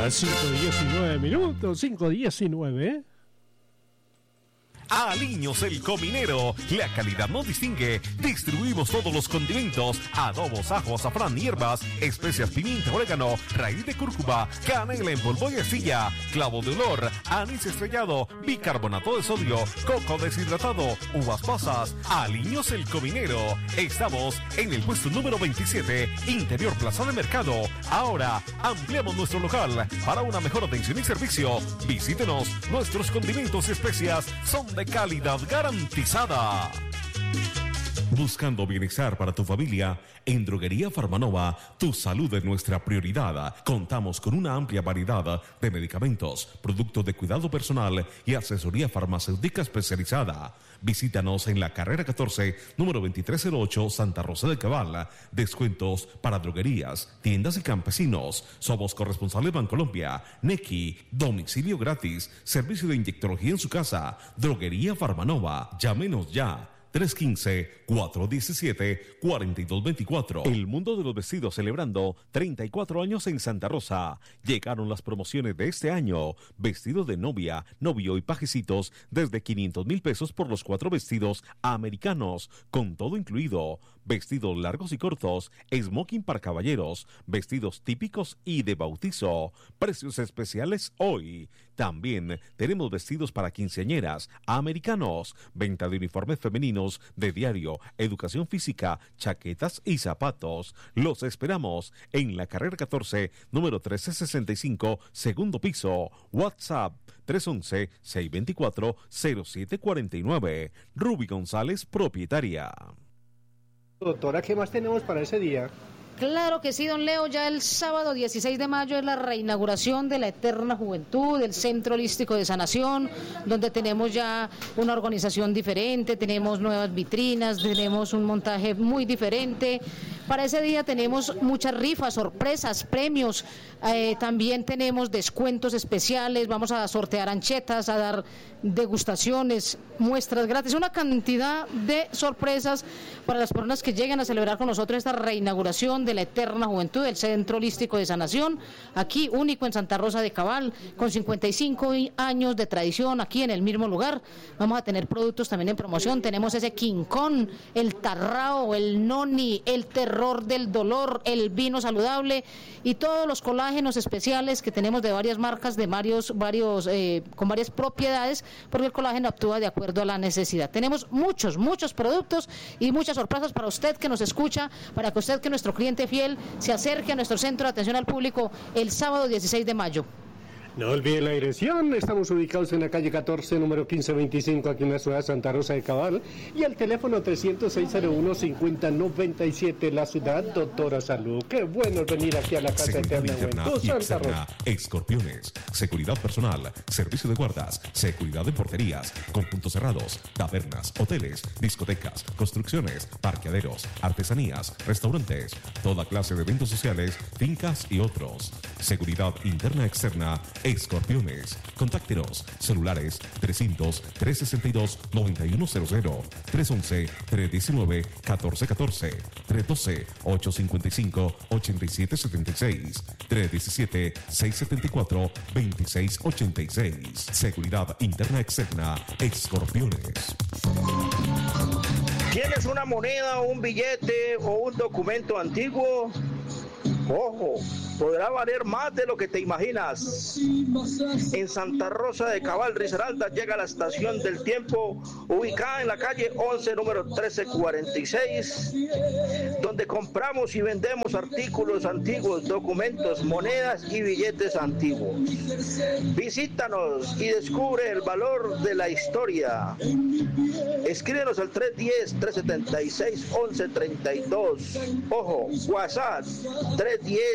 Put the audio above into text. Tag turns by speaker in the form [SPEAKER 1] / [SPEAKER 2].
[SPEAKER 1] 5:19, 5:19.
[SPEAKER 2] Aliños el Cominero, la calidad nos distingue. Distribuimos todos los condimentos, adobos, ajo, azafrán, hierbas, especias, pimienta, orégano, raíz de cúrcuma, canela en polvo y astilla, clavo de olor, anís estrellado, bicarbonato de sodio, coco deshidratado, uvas pasas. Aliños el Cominero. Estamos en el puesto número 27, Interior Plaza de Mercado. Ahora ampliamos nuestro local para una mejor atención y servicio. Visítenos, nuestros condimentos y especias son de calidad garantizada. Buscando bienestar para tu familia, en Droguería Farmanova, tu salud es nuestra prioridad. Contamos con una amplia variedad de medicamentos, productos de cuidado personal y asesoría farmacéutica especializada. Visítanos en la carrera 14, número 2308, Santa Rosa de Cabal. Descuentos para droguerías, tiendas y campesinos. Somos corresponsales Bancolombia, Nequi, domicilio gratis, servicio de inyectología en su casa. Droguería Farmanova, llámenos ya. 315-417-4224. El mundo de los vestidos celebrando 34 años en Santa Rosa. Llegaron las promociones de este año. Vestidos de novia, novio y pajecitos desde 500,000 pesos por los 4 vestidos americanos, con todo incluido. Vestidos largos y cortos, smoking para caballeros, vestidos típicos y de bautizo. Precios especiales hoy. También tenemos vestidos para quinceañeras americanos, venta de uniformes femeninos de diario, educación física, chaquetas y zapatos. Los esperamos en la carrera 14, número 1365, segundo piso. WhatsApp 311-624-0749. Ruby González, propietaria.
[SPEAKER 1] Doctora, ¿qué más tenemos para ese día?
[SPEAKER 3] Claro que sí, don Leo, ya el sábado 16 de mayo es la reinauguración de la Eterna Juventud, del Centro Holístico de Sanación, donde tenemos ya una organización diferente, tenemos nuevas vitrinas, tenemos un montaje muy diferente. Para ese día tenemos muchas rifas, sorpresas, premios, también tenemos descuentos especiales, vamos a sortear anchetas, a dar degustaciones, muestras gratis, una cantidad de sorpresas para las personas que lleguen a celebrar con nosotros esta reinauguración de la Eterna Juventud del Centro Holístico de Sanación, aquí único en Santa Rosa de Cabal, con 55 años de tradición, aquí en el mismo lugar. Vamos a tener productos también en promoción, tenemos ese quincón, el tarrao, el noni, el terror del dolor, el vino saludable y todos los colágenos especiales que tenemos de varias marcas, de varios con varias propiedades, porque el colágeno actúa de acuerdo a la necesidad. Tenemos muchos productos y muchas sorpresas para usted que nos escucha, para que usted, que nuestro cliente fiel, se acerque a nuestro centro de atención al público el sábado 16 de mayo.
[SPEAKER 1] No olviden la dirección, estamos ubicados en la calle 14, número 1525, aquí en la ciudad de Santa Rosa de Cabal, y el teléfono 306-01-5097, la ciudad, Doctora Salud. Qué bueno venir aquí a la Casa Eterna Juventud, Santa Rosa.
[SPEAKER 2] Escorpiones, seguridad personal, servicio de guardas, seguridad en porterías, con puntos cerrados, tabernas, hoteles, discotecas, construcciones, parqueaderos, artesanías, restaurantes, toda clase de eventos sociales, fincas y otros. Seguridad interna externa, Escorpiones. Contáctenos. Celulares 300-362-9100, 311-319-1414, 312-855-8776, 317-674-2686. Seguridad interna externa, Escorpiones.
[SPEAKER 4] ¿Tienes una moneda, un billete o un documento antiguo? Ojo, podrá valer más de lo que te imaginas. En Santa Rosa de Cabal, Risaralda, llega la estación del tiempo, ubicada en la calle 11, número 1346, donde compramos y vendemos artículos antiguos, documentos, monedas y billetes antiguos. Visítanos y descubre el valor de la historia. Escríbenos al 310-376-1132. Ojo, WhatsApp 310